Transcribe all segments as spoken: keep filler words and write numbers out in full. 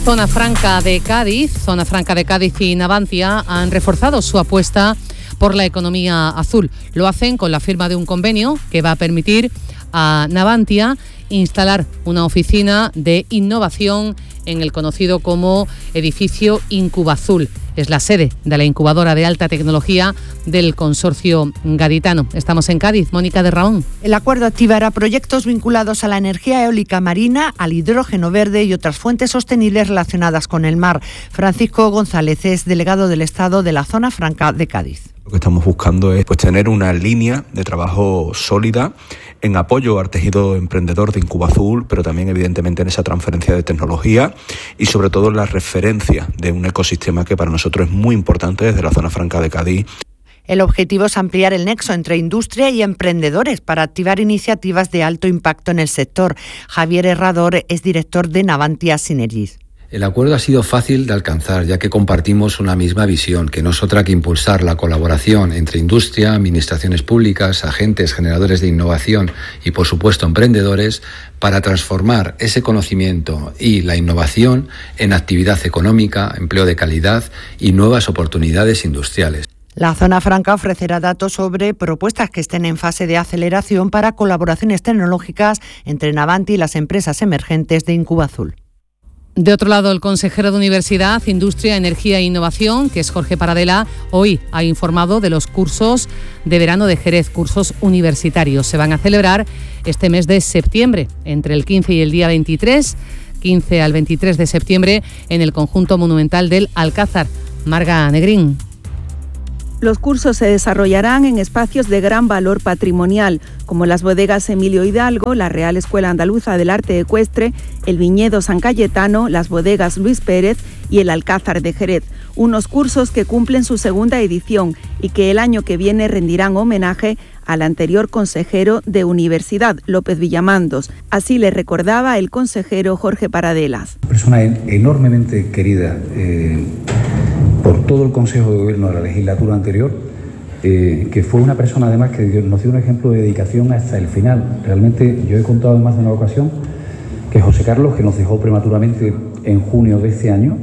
Zona Franca de Cádiz, Zona Franca de Cádiz y Navantia han reforzado su apuesta por la economía azul. Lo hacen con la firma de un convenio que va a permitir a Navantia instalar una oficina de innovación en el conocido como edificio Incubazul. Es la sede de la incubadora de alta tecnología del consorcio gaditano. Estamos en Cádiz. Mónica de Raón. El acuerdo activará proyectos vinculados a la energía eólica marina, al hidrógeno verde y otras fuentes sostenibles relacionadas con el mar. Francisco González es delegado del Estado de la Zona Franca de Cádiz. Lo que estamos buscando es pues, tener una línea de trabajo sólida en apoyo al tejido emprendedor de Incubazul, pero también evidentemente en esa transferencia de tecnología y sobre todo en la referencia de un ecosistema que para nosotros es muy importante desde la Zona Franca de Cádiz. El objetivo es ampliar el nexo entre industria y emprendedores para activar iniciativas de alto impacto en el sector. Javier Herrador es director de Navantia Synergies. El acuerdo ha sido fácil de alcanzar, ya que compartimos una misma visión, que no es otra que impulsar la colaboración entre industria, administraciones públicas, agentes generadores de innovación y, por supuesto, emprendedores, para transformar ese conocimiento y la innovación en actividad económica, empleo de calidad y nuevas oportunidades industriales. La Zona Franca ofrecerá datos sobre propuestas que estén en fase de aceleración para colaboraciones tecnológicas entre Navantia y las empresas emergentes de Incubazul. De otro lado, el consejero de Universidad, Industria, Energía e Innovación, que es Jorge Paradela, hoy ha informado de los cursos de verano de Jerez, cursos universitarios. Se van a celebrar este mes de septiembre, entre el quince y el día veintitrés, quince al veintitrés de septiembre, en el conjunto monumental del Alcázar. Marga Negrín. Los cursos se desarrollarán en espacios de gran valor patrimonial, como las bodegas Emilio Hidalgo, la Real Escuela Andaluza del Arte Ecuestre, el Viñedo San Cayetano, las bodegas Luis Pérez y el Alcázar de Jerez. Unos cursos que cumplen su segunda edición y que el año que viene rendirán homenaje al anterior consejero de Universidad, López Villamandos. Así le recordaba el consejero Jorge Paradelas. Persona enormemente querida eh, por todo el Consejo de Gobierno de la legislatura anterior, eh, que fue una persona además que nos dio un ejemplo de dedicación hasta el final. Realmente yo he contado en más de una ocasión que José Carlos, que nos dejó prematuramente en junio de este año,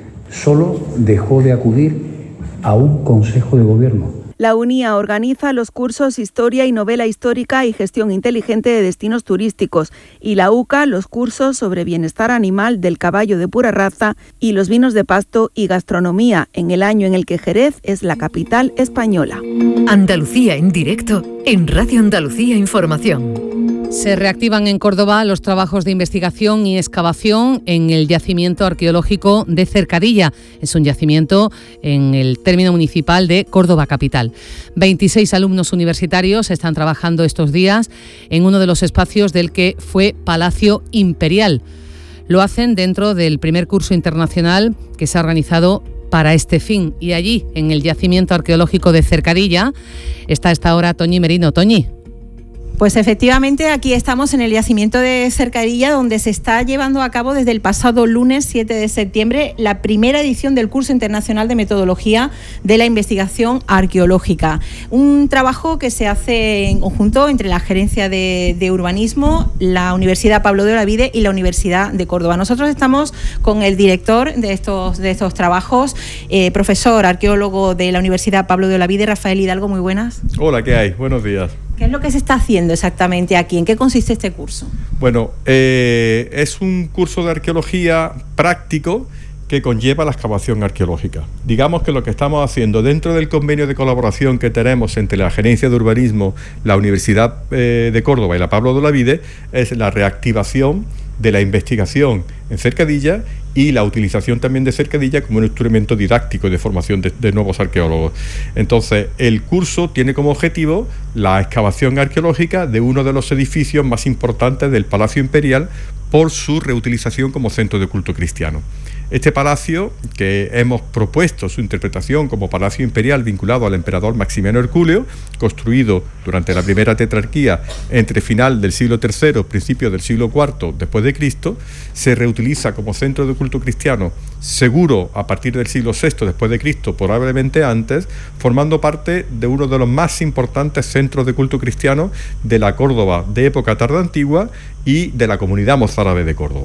solo dejó de acudir a un Consejo de Gobierno. La UNIA organiza los cursos Historia y Novela Histórica y Gestión Inteligente de Destinos Turísticos y la UCA los cursos sobre Bienestar Animal del Caballo de Pura Raza y los Vinos de Pasto y Gastronomía en el año en el que Jerez es la capital española. Andalucía en directo en Radio Andalucía Información. Se reactivan en Córdoba los trabajos de investigación y excavación en el yacimiento arqueológico de Cercadilla. Es un yacimiento en el término municipal de Córdoba capital. veintiséis alumnos universitarios están trabajando estos días en uno de los espacios del que fue Palacio Imperial. Lo hacen dentro del primer curso internacional que se ha organizado para este fin. Y allí, en el yacimiento arqueológico de Cercadilla, está a esta hora Toñi Merino. Toñi. Pues efectivamente, aquí estamos en el yacimiento de Cercadilla, donde se está llevando a cabo desde el pasado lunes siete de septiembre la primera edición del curso internacional de metodología de la investigación arqueológica. Un trabajo que se hace en conjunto entre la Gerencia de, de Urbanismo, la Universidad Pablo de Olavide y la Universidad de Córdoba. Nosotros estamos con el director de estos, de estos trabajos, eh, profesor arqueólogo de la Universidad Pablo de Olavide, Rafael Hidalgo. Muy buenas. Hola, ¿qué hay? Buenos días. ¿Qué es lo que se está haciendo exactamente aquí? ¿En qué consiste este curso? Bueno, eh, es un curso de arqueología práctico que conlleva la excavación arqueológica. Digamos que lo que estamos haciendo dentro del convenio de colaboración que tenemos entre la Gerencia de Urbanismo, la Universidad eh, de Córdoba y la Pablo de Olavide es la reactivación de la investigación en Cercadilla y la utilización también de Cercadilla como un instrumento didáctico de formación de, de nuevos arqueólogos. Entonces, el curso tiene como objetivo la excavación arqueológica de uno de los edificios más importantes del Palacio Imperial por su reutilización como centro de culto cristiano. Este palacio, que hemos propuesto su interpretación como palacio imperial vinculado al emperador Maximiano Herculeo, construido durante la primera tetrarquía entre final del siglo tercero, principio del siglo cuarto después de Cristo, se reutiliza como centro de culto cristiano seguro a partir del siglo sexto después de Cristo, probablemente antes, formando parte de uno de los más importantes centros de culto cristiano de la Córdoba de época tardantigua y de la comunidad mozárabe de Córdoba.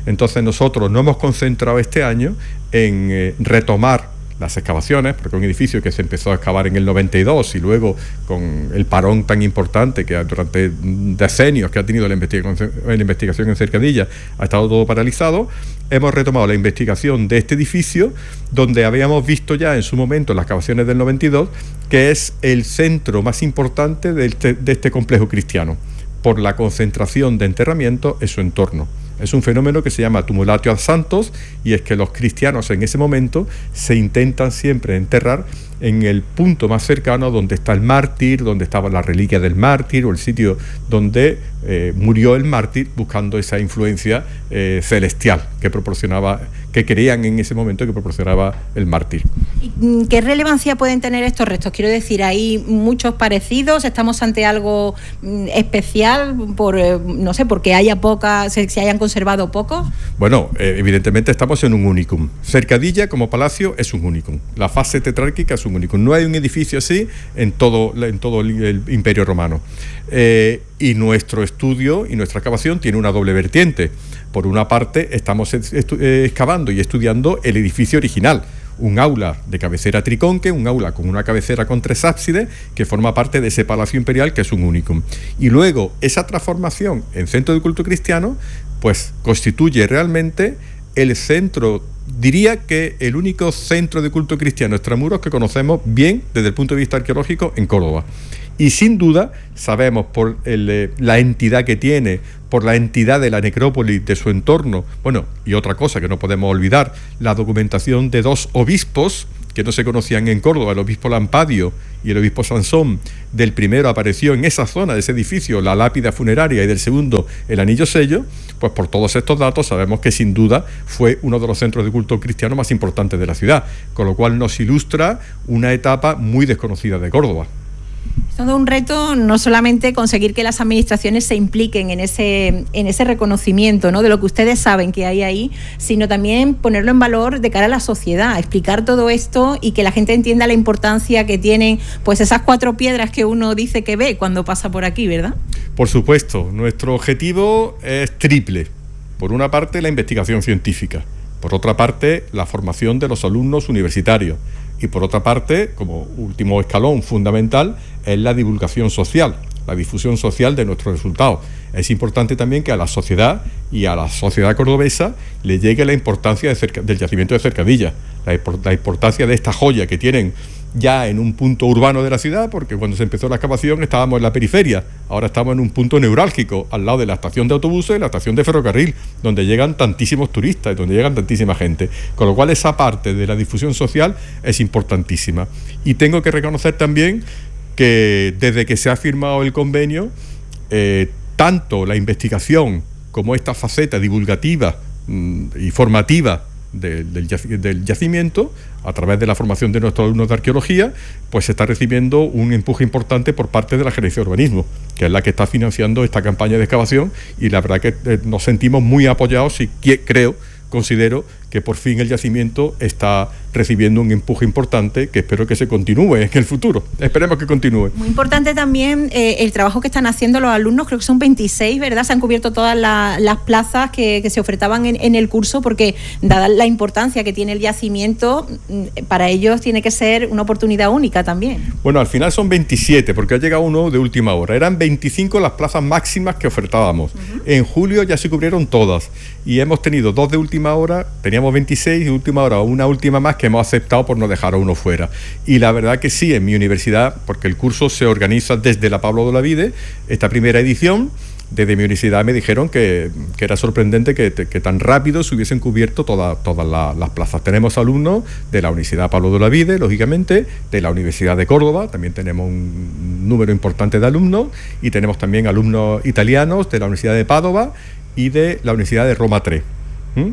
Entonces nosotros nos hemos concentrado este año en eh, retomar las excavaciones, porque un edificio que se empezó a excavar en el noventa y dos y luego con el parón tan importante que durante decenios que ha tenido la investigación, la investigación en Cercadilla, ha estado todo paralizado. Hemos retomado la investigación de este edificio, donde habíamos visto ya en su momento, en las excavaciones del noventa y dos, que es el centro más importante de este, de este complejo cristiano, por la concentración de enterramientos en su entorno. Es un fenómeno que se llama tumulatio ad santos, y es que los cristianos en ese momento se intentan siempre enterrar en el punto más cercano donde está el mártir, donde estaba la reliquia del mártir o el sitio donde eh, murió el mártir, buscando esa influencia eh, celestial que proporcionaba, que creían en ese momento que proporcionaba el mártir. ¿Qué relevancia pueden tener estos restos? Quiero decir, ¿hay muchos parecidos? ¿Estamos ante algo especial por, no sé, porque haya pocas, se, se hayan conservado pocos? Bueno, eh, evidentemente estamos en un unicum. Cercadilla como palacio es un unicum. La fase tetrárquica es un unicum. No hay un edificio así en todo, en todo el, el Imperio Romano. Eh, y nuestro estudio y nuestra excavación tiene una doble vertiente. Por una parte, estamos estu- eh, excavando y estudiando el edificio original, un aula de cabecera triconque, un aula con una cabecera con tres ábsides, que forma parte de ese palacio imperial que es un unicum. Y luego, esa transformación en centro de culto cristiano, pues constituye realmente el centro, diría que el único centro de culto cristiano extramuros que conocemos bien desde el punto de vista arqueológico en Córdoba. Y sin duda sabemos por el, la entidad que tiene, por la entidad de la necrópolis, de su entorno, bueno, y otra cosa que no podemos olvidar, la documentación de dos obispos que no se conocían en Córdoba, el obispo Lampadio y el obispo Sansón. Del primero apareció en esa zona de ese edificio la lápida funeraria y del segundo el anillo sello. Pues por todos estos datos sabemos que sin duda fue uno de los centros de culto cristiano más importantes de la ciudad, con lo cual nos ilustra una etapa muy desconocida de Córdoba. Es todo un reto no solamente conseguir que las administraciones se impliquen en ese, en ese reconocimiento, ¿no?, de lo que ustedes saben que hay ahí, sino también ponerlo en valor de cara a la sociedad, explicar todo esto y que la gente entienda la importancia que tienen pues esas cuatro piedras que uno dice que ve cuando pasa por aquí, ¿verdad? Por supuesto, nuestro objetivo es triple. Por una parte, la investigación científica. Por otra parte, la formación de los alumnos universitarios. Y por otra parte, como último escalón fundamental, es la divulgación social, la difusión social de nuestros resultados. Es importante también que a la sociedad y a la sociedad cordobesa le llegue la importancia de cerca, del yacimiento de Cercadilla, la, la importancia de esta joya que tienen ya en un punto urbano de la ciudad, porque cuando se empezó la excavación estábamos en la periferia, ahora estamos en un punto neurálgico, al lado de la estación de autobuses y la estación de ferrocarril, donde llegan tantísimos turistas, donde llegan tantísima gente, con lo cual esa parte de la difusión social es importantísima. Y tengo que reconocer también que desde que se ha firmado el convenio, eh, tanto la investigación como esta faceta divulgativa mmm, y formativa del, del, del yacimiento, a través de la formación de nuestros alumnos de arqueología, pues se está recibiendo un empuje importante por parte de la Gerencia de Urbanismo, que es la que está financiando esta campaña de excavación, y la verdad que eh, nos sentimos muy apoyados y que, creo, considero que por fin el yacimiento está recibiendo un empuje importante que espero que se continúe en el futuro. Esperemos que continúe. Muy importante también eh, el trabajo que están haciendo los alumnos, creo que son veintiséis, ¿verdad? Se han cubierto todas la, las plazas que, que se ofertaban en, en el curso, porque dada la importancia que tiene el yacimiento, para ellos tiene que ser una oportunidad única también. Bueno, al final son veintisiete, porque ha llegado uno de última hora. Eran veinticinco las plazas máximas que ofertábamos. Uh-huh. En julio ya se cubrieron todas y hemos tenido dos de última hora, teníamos veintiséis y de última hora una última más que hemos aceptado por no dejar a uno fuera. Y la verdad que sí, en mi universidad, porque el curso se organiza desde la Pablo de Olavide, esta primera edición, desde mi universidad me dijeron que, que era sorprendente que, que tan rápido se hubiesen cubierto todas todas la, las plazas. Tenemos alumnos de la Universidad Pablo de Olavide, lógicamente, de la Universidad de Córdoba, también tenemos un número importante de alumnos, y tenemos también alumnos italianos de la Universidad de Padova y de la Universidad de Roma tres. ¿Mm?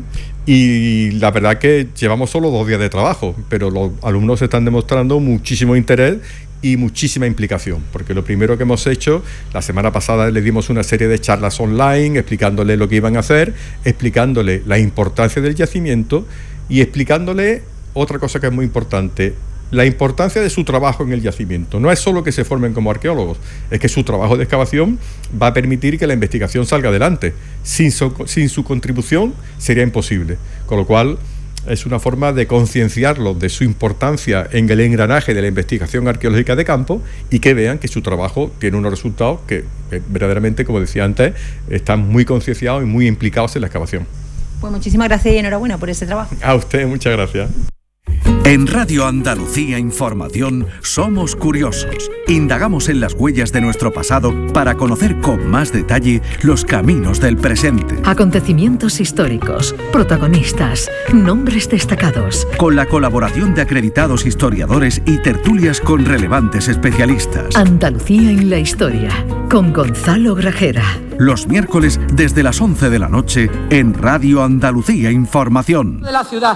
Y la verdad que llevamos solo dos días de trabajo, pero los alumnos están demostrando muchísimo interés y muchísima implicación, porque lo primero que hemos hecho, la semana pasada les dimos una serie de charlas online explicándole lo que iban a hacer, explicándole la importancia del yacimiento y explicándole otra cosa que es muy importante, la importancia de su trabajo en el yacimiento. No es solo que se formen como arqueólogos, es que su trabajo de excavación va a permitir que la investigación salga adelante. Sin su, sin su contribución sería imposible. Con lo cual, es una forma de concienciarlos de su importancia en el engranaje de la investigación arqueológica de campo y que vean que su trabajo tiene unos resultados que, que verdaderamente, como decía antes, están muy concienciados y muy implicados en la excavación. Pues muchísimas gracias y enhorabuena por ese trabajo. A usted, muchas gracias. En Radio Andalucía Información somos curiosos. Indagamos en las huellas de nuestro pasado para conocer con más detalle los caminos del presente. Acontecimientos históricos, protagonistas, nombres destacados. Con la colaboración de acreditados historiadores y tertulias con relevantes especialistas. Andalucía en la historia, con Gonzalo Grajera. Los miércoles desde las once de la noche en Radio Andalucía Información. De la ciudad.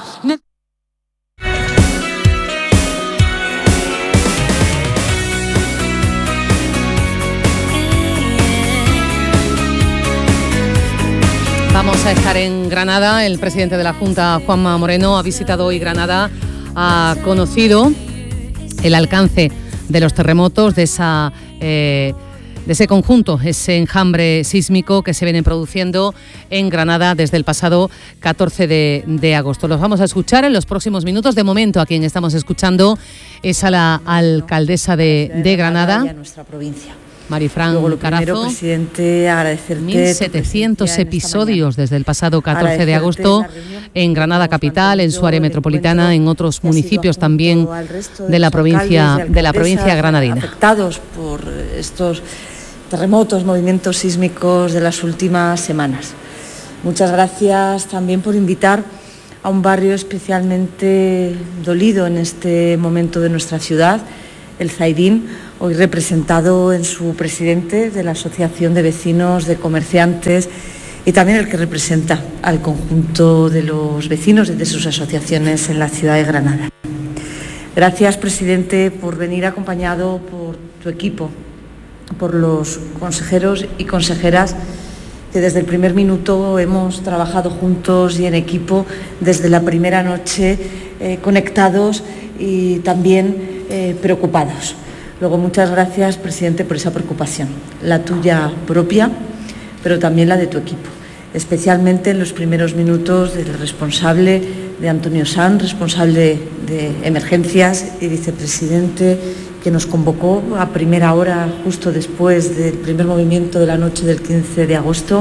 Vamos a estar en Granada. El presidente de la Junta, Juanma Moreno, ha visitado hoy Granada, ha conocido el alcance de los terremotos, de esa eh, de ese conjunto, ese enjambre sísmico que se viene produciendo en Granada desde el pasado catorce de agosto. Los vamos a escuchar en los próximos minutos. De momento, a quien estamos escuchando es a la alcaldesa de, de Granada, y a nuestra provincia. Marifran Luego, lo Carazo. Primero, presidente, agradecerte mil setecientos episodios desde el pasado catorce de agosto en Granada capital, en su área metropolitana, en otros municipios también de la provincia de la provincia granadina. Afectados por estos terremotos, movimientos sísmicos de las últimas semanas. Muchas gracias también por invitar a un barrio especialmente dolido en este momento de nuestra ciudad, el Zaidín, hoy representado en su presidente de la Asociación de Vecinos de Comerciantes y también el que representa al conjunto de los vecinos de sus asociaciones en la ciudad de Granada. Gracias, presidente, por venir acompañado por tu equipo, por los consejeros y consejeras que desde el primer minuto hemos trabajado juntos y en equipo desde la primera noche, eh, conectados y también eh, preocupados. Luego, muchas gracias, presidente, por esa preocupación, la tuya propia, pero también la de tu equipo, especialmente en los primeros minutos del responsable de Antonio Sanz, responsable de emergencias y vicepresidente, que nos convocó a primera hora, justo después del primer movimiento de la noche del quince de agosto,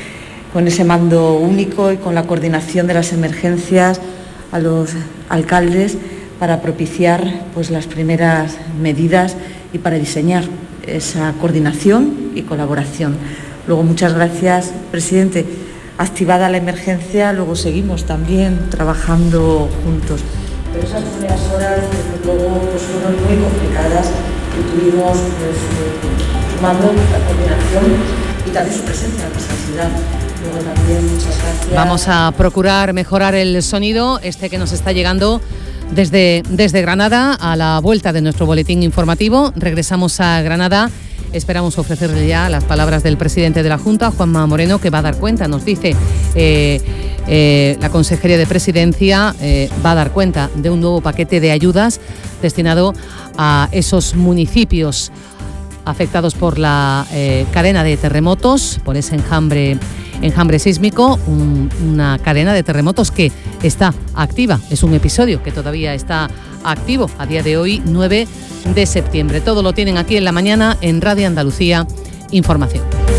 con ese mando único y con la coordinación de las emergencias, a los alcaldes, para propiciar pues, las primeras medidas y para diseñar esa coordinación y colaboración. Luego, muchas gracias, presidente. Activada la emergencia, luego seguimos también trabajando juntos. Pero esas primeras horas, desde luego, pues, fueron muy complicadas y tuvimos pues, eh, su mando, la coordinación y también su presencia en nuestra ciudad. Luego también, muchas gracias. Vamos a procurar mejorar el sonido, este que nos está llegando Desde, desde Granada, a la vuelta de nuestro boletín informativo. Regresamos a Granada. Esperamos ofrecerle ya las palabras del presidente de la Junta, Juanma Moreno, que va a dar cuenta, nos dice eh, eh, la Consejería de Presidencia, eh, va a dar cuenta de un nuevo paquete de ayudas destinado a esos municipios afectados por la eh, cadena de terremotos, por ese enjambre enjambre sísmico, un, una cadena de terremotos que está activa. Es un episodio que todavía está activo a día de hoy, nueve de septiembre. Todo lo tienen aquí en la mañana en Radio Andalucía Información.